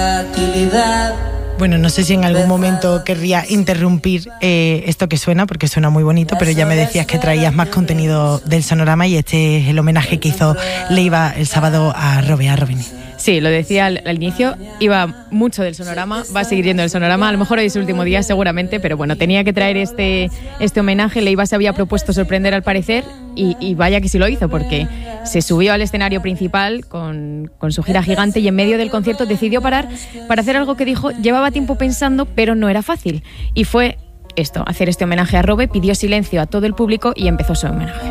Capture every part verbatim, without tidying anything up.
Bueno, no sé si en algún momento querría interrumpir eh, esto que suena, porque suena muy bonito, pero ya me decías que traías más contenido del Sonorama y este es el homenaje que hizo Leiva el sábado a Robe, a Robin. Sí, lo decía al, al inicio, iba mucho del Sonorama, va a seguir yendo del Sonorama, a lo mejor hoy es su último día seguramente, pero bueno, tenía que traer este, este homenaje. Leiva se había propuesto sorprender al parecer y, y vaya que sí lo hizo, porque se subió al escenario principal con, con su gira gigante y en medio del concierto decidió parar para hacer algo que dijo llevaba tiempo pensando, pero no era fácil, y fue esto, hacer este homenaje a Robe. Pidió silencio a todo el público y empezó su homenaje.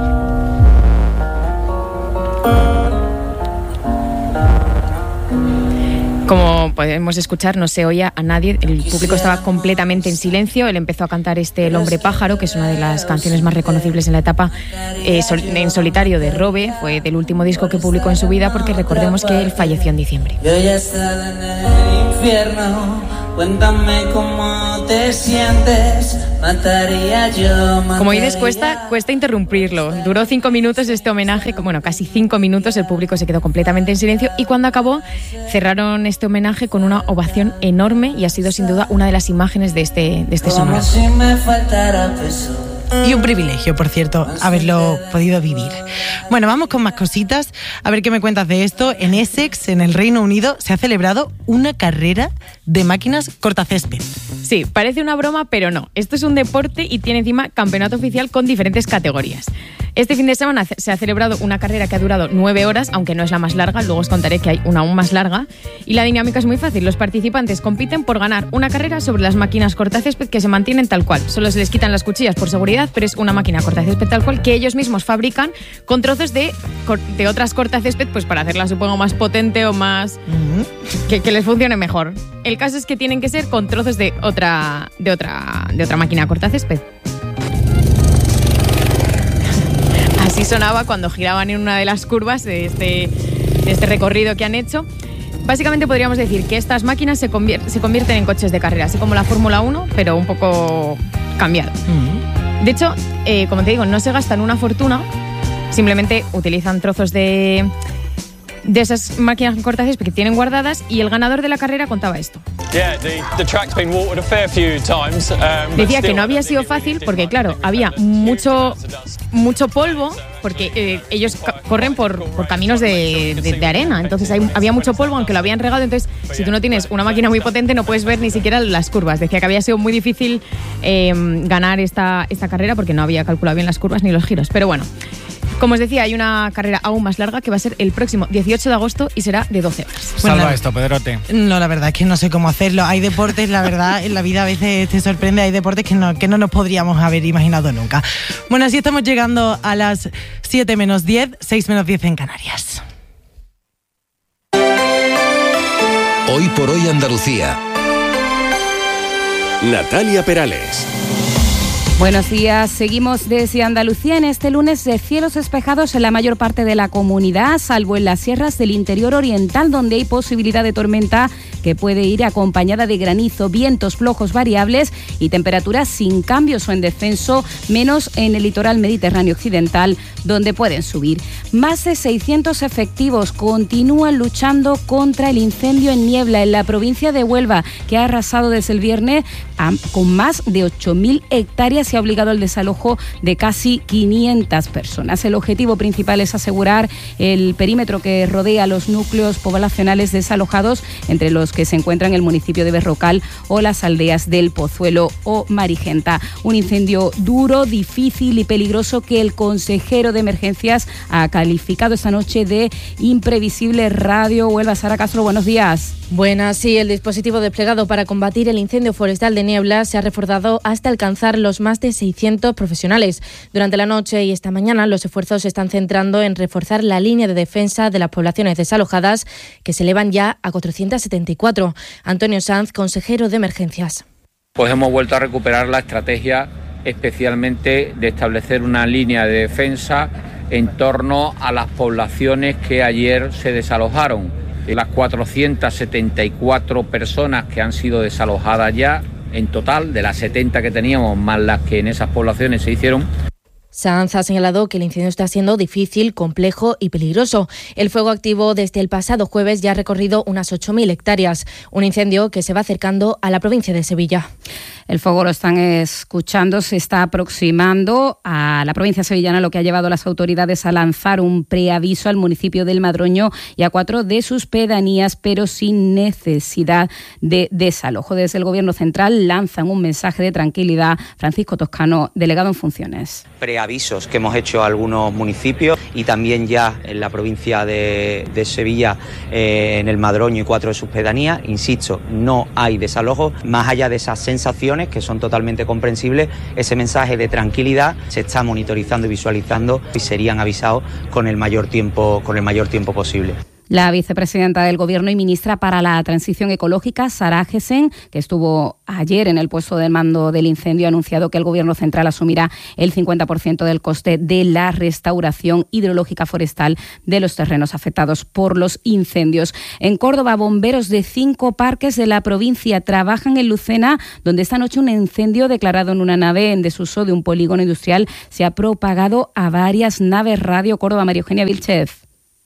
Como podemos escuchar, no se oía a nadie, el público estaba completamente en silencio. Él empezó a cantar este El hombre pájaro, que es una de las canciones más reconocibles en la etapa eh, sol, en solitario de Robe. Fue del último disco que publicó en su vida, porque recordemos que él falleció en diciembre. Yo ya he estado en el infierno, cuéntame cómo te sientes, mataría yo, mataría. Como oídes, cuesta, cuesta interrumpirlo. Duró cinco minutos este homenaje, bueno, casi cinco minutos, el público se quedó completamente en silencio y cuando acabó cerraron este homenaje con una ovación enorme y ha sido sin duda una de las imágenes de este, de este Sonora. Si me faltara peso. Y un privilegio, por cierto, haberlo podido vivir. Bueno, vamos con más cositas. A ver qué me cuentas de esto. En Essex, en el Reino Unido, se ha celebrado una carrera de máquinas cortacésped. Sí, parece una broma, pero no. Esto es un deporte y tiene encima campeonato oficial con diferentes categorías. Este fin de semana se ha celebrado una carrera que ha durado nueve horas, aunque no es la más larga. Luego os contaré que hay una aún más larga. Y la dinámica es muy fácil. Los participantes compiten por ganar una carrera sobre las máquinas cortacésped que se mantienen tal cual. Solo se les quitan las cuchillas por seguridad, pero es una máquina cortacésped tal cual que ellos mismos fabrican con trozos de, de otras cortacésped, pues para hacerla supongo más potente o más... Uh-huh. que, que les funcione mejor. El caso es que tienen que ser con trozos de otra, de otra, de otra máquina cortacésped. Así sonaba cuando giraban en una de las curvas de este, de este recorrido que han hecho. Básicamente podríamos decir que estas máquinas se, convier- se convierten en coches de carrera, así como la Fórmula uno, pero un poco cambiado. Uh-huh. De hecho, eh, como te digo, no se gastan una fortuna, simplemente utilizan trozos de, de esas máquinas cortacésped que tienen guardadas y el ganador de la carrera contaba esto. Decía que no había sido fácil porque, claro, había mucho, mucho polvo, porque eh, ellos ca- corren por, por caminos de, de, de arena, entonces hay, había mucho polvo, aunque lo habían regado, entonces si tú no tienes una máquina muy potente no puedes ver ni siquiera las curvas. Decía que había sido muy difícil eh, ganar esta, esta carrera porque no había calculado bien las curvas ni los giros, pero bueno. Como os decía, hay una carrera aún más larga que va a ser el próximo dieciocho de agosto y será de doce horas. Salva Bueno, la, esto, Pedrote. No, la verdad es que no sé cómo hacerlo. Hay deportes, la verdad, en la vida a veces te sorprende, hay deportes que no, que no nos podríamos haber imaginado nunca. Bueno, así estamos llegando a las siete menos diez, seis menos diez en Canarias. Hoy por hoy Andalucía. Natalia Perales. Buenos días, seguimos desde Andalucía en este lunes de cielos despejados en la mayor parte de la comunidad, salvo en las sierras del interior oriental donde hay posibilidad de tormenta que puede ir acompañada de granizo, vientos flojos variables y temperaturas sin cambios o en descenso, menos en el litoral mediterráneo occidental donde pueden subir. Más de seiscientos efectivos continúan luchando contra el incendio en niebla en la provincia de Huelva que ha arrasado desde el viernes a, con más de ocho mil hectáreas y ha obligado al desalojo de casi quinientas personas. El objetivo principal es asegurar el perímetro que rodea los núcleos poblacionales desalojados, entre los que se encuentran el municipio de Berrocal o las aldeas del Pozuelo o Marigenta. Un incendio duro, difícil y peligroso que el consejero de emergencias ha calificado esta noche de imprevisible. Radio Huelva. Sara Castro, buenos días. Buenas, sí, el dispositivo desplegado para combatir el incendio forestal de niebla se ha reforzado hasta alcanzar los más de seiscientos profesionales. Durante la noche y esta mañana los esfuerzos se están centrando en reforzar la línea de defensa de las poblaciones desalojadas, que se elevan ya a cuatrocientos setenta y cuatro. Antonio Sanz, consejero de emergencias. Pues hemos vuelto a recuperar la estrategia especialmente de establecer una línea de defensa en torno a las poblaciones que ayer se desalojaron. Las cuatrocientas setenta y cuatro personas que han sido desalojadas ya, en total, de las setenta que teníamos, más las que en esas poblaciones se hicieron. Sanz ha señalado que el incendio está siendo difícil, complejo y peligroso. El fuego activo desde el pasado jueves ya ha recorrido unas ocho mil hectáreas, un incendio que se va acercando a la provincia de Sevilla. El fuego, lo están escuchando, se está aproximando a la provincia sevillana, lo que ha llevado a las autoridades a lanzar un preaviso al municipio del Madroño y a cuatro de sus pedanías, pero sin necesidad de desalojo. Desde el Gobierno central lanzan un mensaje de tranquilidad. Francisco Toscano, delegado en funciones. Preavisos que hemos hecho a algunos municipios y también ya en la provincia de, de Sevilla, eh, en el Madroño y cuatro de sus pedanías. Insisto, no hay desalojo. Más allá de esas sensaciones que son totalmente comprensibles, ese mensaje de tranquilidad se está monitorizando y visualizando y serían avisados con el mayor tiempo, con el mayor tiempo posible. La vicepresidenta del Gobierno y ministra para la Transición Ecológica, Sara Agesen, que estuvo ayer en el puesto de mando del incendio, ha anunciado que el Gobierno central asumirá el cincuenta por ciento del coste de la restauración hidrológica forestal de los terrenos afectados por los incendios. En Córdoba, bomberos de cinco parques de la provincia trabajan en Lucena, donde esta noche un incendio declarado en una nave en desuso de un polígono industrial se ha propagado a varias naves. Radio Córdoba, María Eugenia Vilchez.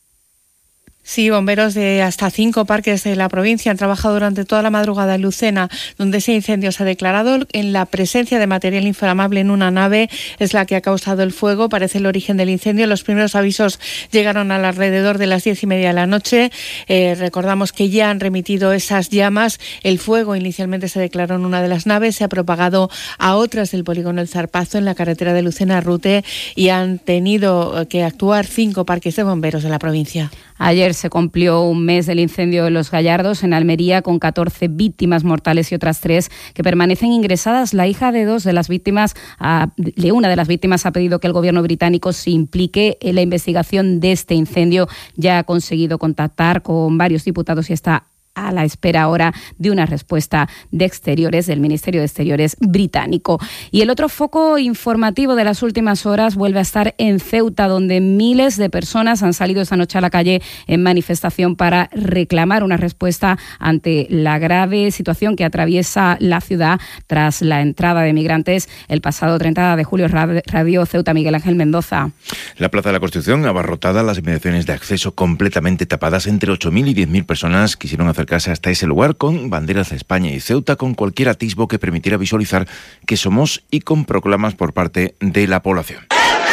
Sí, bomberos de hasta cinco parques de la provincia han trabajado durante toda la madrugada en Lucena, donde ese incendio se ha declarado. En la presencia de material inflamable en una nave es la que ha causado el fuego. Parece el origen del incendio. Los primeros avisos llegaron al alrededor de las diez y media de la noche. Eh, recordamos que ya han remitido esas llamas. El fuego inicialmente se declaró en una de las naves, se ha propagado a otras del polígono El Zarpazo en la carretera de Lucena a Rute y han tenido que actuar cinco parques de bomberos de la provincia. Ayer se cumplió un mes del incendio de Los Gallardos en Almería, con catorce víctimas mortales y otras tres que permanecen ingresadas. La hija de dos de las víctimas, de una de las víctimas, ha pedido que el gobierno británico se implique en la investigación de este incendio. Ya ha conseguido contactar con varios diputados y está a la espera ahora de una respuesta de Exteriores, del Ministerio de Exteriores británico. Y el otro foco informativo de las últimas horas vuelve a estar en Ceuta, donde miles de personas han salido esta noche a la calle en manifestación para reclamar una respuesta ante la grave situación que atraviesa la ciudad tras la entrada de migrantes el pasado treinta de julio. Radio Ceuta, Miguel Ángel Mendoza. La Plaza de la Constitución abarrotada, las inmediaciones de acceso completamente tapadas. Entre ocho mil y diez mil personas quisieron hacer acercarse hasta ese lugar con banderas de España y Ceuta, con cualquier atisbo que permitiera visualizar que somos, y con proclamas por parte de la población.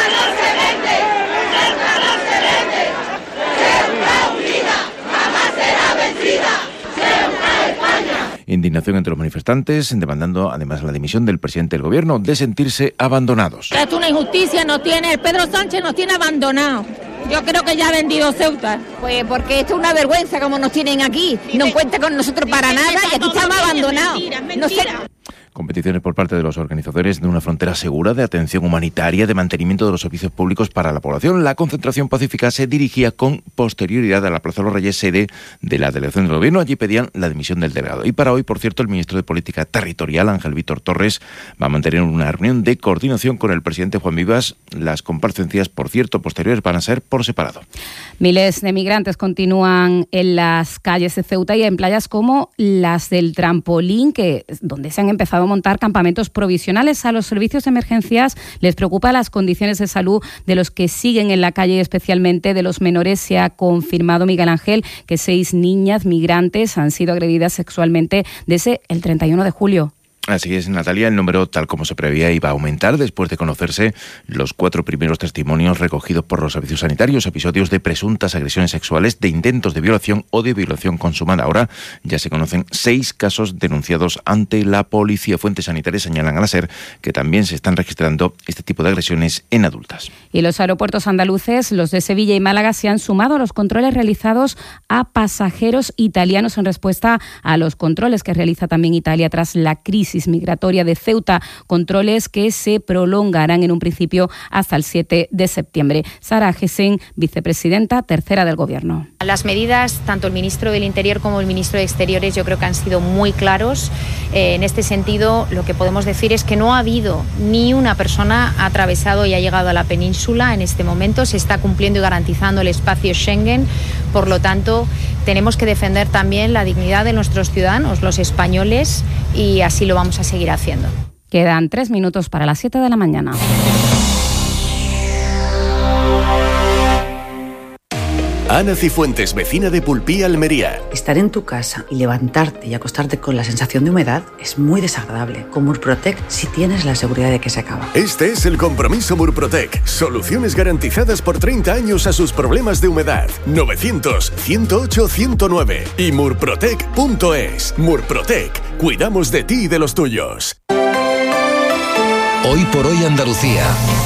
Indignación entre los manifestantes, demandando además la dimisión del presidente del gobierno de sentirse abandonados. Es una injusticia, nos tiene, Pedro Sánchez nos tiene abandonados. Yo creo que ya ha vendido Ceuta. Pues porque esto es una vergüenza como nos tienen aquí. No cuenta con nosotros para nada y aquí estamos abandonados. No sé. Competiciones por parte de los organizadores de una frontera segura, de atención humanitaria, de mantenimiento de los servicios públicos para la población. La concentración pacífica se dirigía con posterioridad a la Plaza de los Reyes, sede de la delegación del gobierno. Allí pedían la dimisión del delegado. Y para hoy, por cierto, el ministro de Política Territorial, Ángel Víctor Torres, va a mantener una reunión de coordinación con el presidente Juan Vivas. Las comparecencias, por cierto, posteriores van a ser por separado. Miles de migrantes continúan en las calles de Ceuta y en playas como las del Trampolín, que donde se han empezado a montar campamentos provisionales. A los servicios de emergencias les preocupa las condiciones de salud de los que siguen en la calle, especialmente de los menores. Se ha confirmado, Miguel Ángel, que seis niñas migrantes han sido agredidas sexualmente desde el treinta y uno de julio. Así es, Natalia, el número, tal como se preveía, iba a aumentar después de conocerse los cuatro primeros testimonios recogidos por los servicios sanitarios, episodios de presuntas agresiones sexuales, de intentos de violación o de violación consumada. Ahora ya se conocen seis casos denunciados ante la policía. Fuentes sanitarias señalan a la SER que también se están registrando este tipo de agresiones en adultas. Y los aeropuertos andaluces, los de Sevilla y Málaga, se han sumado a los controles realizados a pasajeros italianos en respuesta a los controles que realiza también Italia tras la crisis migratoria de Ceuta, controles que se prolongarán en un principio hasta el siete de septiembre. Sara Agesen, vicepresidenta tercera del Gobierno. Las medidas, tanto el ministro del Interior como el ministro de Exteriores, yo creo que han sido muy claros. Eh, en este sentido, lo que podemos decir es que no ha habido ni una persona ha atravesado y ha llegado a la península en este momento. Se está cumpliendo y garantizando el espacio Schengen. Por lo tanto, tenemos que defender también la dignidad de nuestros ciudadanos, los españoles, y así lo vamos a seguir haciendo. Quedan tres minutos para las siete de la mañana. Ana Cifuentes, vecina de Pulpí, Almería. Estar en tu casa y levantarte y acostarte con la sensación de humedad es muy desagradable. Con Murprotec sí tienes la seguridad de que se acaba. Este es el compromiso Murprotec. Soluciones garantizadas por treinta años a sus problemas de humedad. novecientos, ciento ocho, ciento nueve y murprotec punto es. Murprotec. Cuidamos de ti y de los tuyos. Hoy por hoy Andalucía.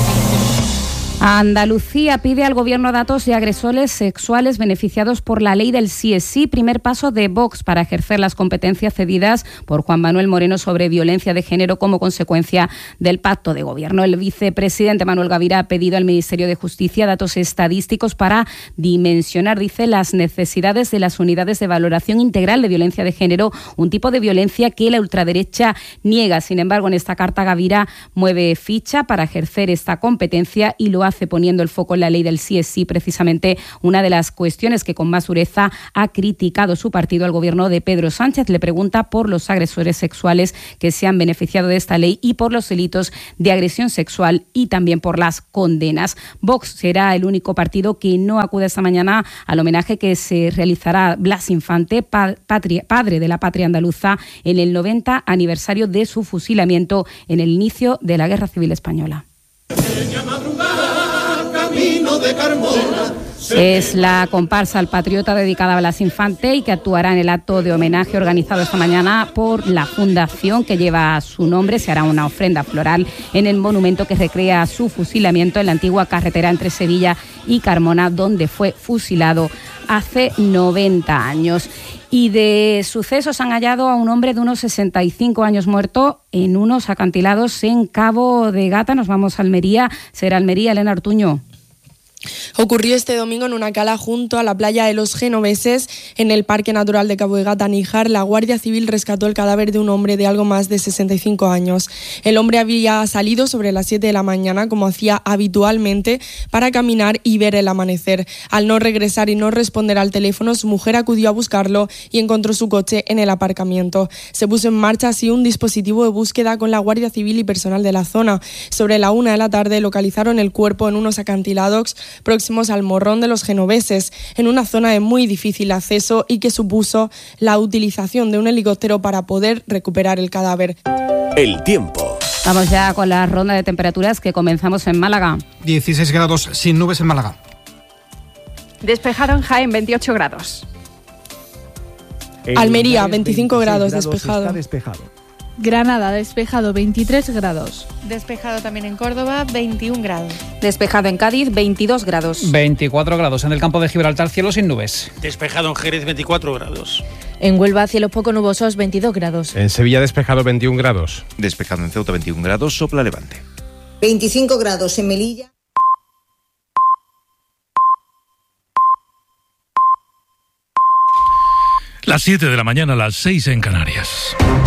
Andalucía pide al gobierno datos de agresores sexuales beneficiados por la ley del sí es sí, primer paso de Vox para ejercer las competencias cedidas por Juan Manuel Moreno sobre violencia de género como consecuencia del pacto de gobierno. El vicepresidente Manuel Gavira ha pedido al Ministerio de Justicia datos estadísticos para dimensionar, dice, las necesidades de las unidades de valoración integral de violencia de género, un tipo de violencia que la ultraderecha niega. Sin embargo, en esta carta Gavira mueve ficha para ejercer esta competencia y lo hace poniendo el foco en la ley del sí es sí, precisamente una de las cuestiones que con más dureza ha criticado su partido al gobierno de Pedro Sánchez. Le pregunta por los agresores sexuales que se han beneficiado de esta ley y por los delitos de agresión sexual y también por las condenas. Vox será el único partido que no acude esta mañana al homenaje que se realizará a Blas Infante, patria, padre de la patria andaluza, en el noventa aniversario de su fusilamiento en el inicio de la Guerra Civil Española. Es la comparsa al patriota dedicada a Blas Infante y que actuará en el acto de homenaje organizado esta mañana por la fundación que lleva su nombre. Se hará una ofrenda floral en el monumento que recrea su fusilamiento en la antigua carretera entre Sevilla y Carmona, donde fue fusilado hace noventa años. Y de sucesos han hallado a un hombre de unos sesenta y cinco años muerto en unos acantilados en Cabo de Gata. Nos vamos a Almería. Será Almería, Elena Ortuño. Ocurrió este domingo en una cala junto a la playa de los Genoveses, en el Parque Natural de Cabo de Gata, Níjar. La Guardia Civil rescató el cadáver de un hombre de algo más de sesenta y cinco años. El hombre había salido sobre las siete de la mañana, como hacía habitualmente, para caminar y ver el amanecer. Al no regresar y no responder al teléfono, su mujer acudió a buscarlo y encontró su coche en el aparcamiento. Se puso en marcha así un dispositivo de búsqueda con la Guardia Civil y personal de la zona. Sobre la una de la tarde localizaron el cuerpo en unos acantilados próximos al Morrón de los Genoveses, en una zona de muy difícil acceso y que supuso la utilización de un helicóptero para poder recuperar el cadáver. El tiempo. Vamos ya con la ronda de temperaturas que comenzamos en Málaga. dieciséis grados sin nubes en Málaga. Despejado en Jaén, veintiocho grados. Almería, veinticinco grados, despejado. Está despejado. Granada, despejado, veintitrés grados. Despejado también en Córdoba, veintiún grados. Despejado en Cádiz, veintidós grados. veinticuatro grados en el campo de Gibraltar, cielo sin nubes. Despejado en Jerez, veinticuatro grados. En Huelva, cielos poco nubosos, veintidós grados. En Sevilla, despejado, veintiún grados. Despejado en Ceuta, veintiún grados, sopla levante. veinticinco grados en Melilla. Las siete de la mañana, las seis en Canarias.